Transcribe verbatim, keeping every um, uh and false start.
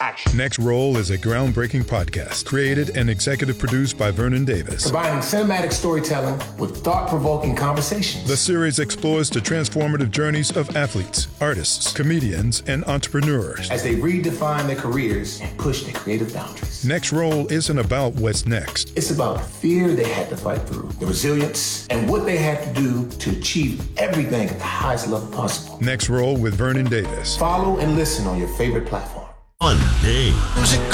action. Next Roll is a groundbreaking podcast created and executive produced by Vernon Davis. Combining cinematic storytelling with thought-provoking conversations. The series explores the transformative journeys of athletes, artists, comedians, and entrepreneurs as they redefine their careers and push their creative boundaries. Next Roll isn't about what's next. It's about the fear they had to fight through, the resilience, and what they had to do to achieve everything at the highest level possible. Next Roll with Vernon Davis. Follow and listen on your favorite platform. One day.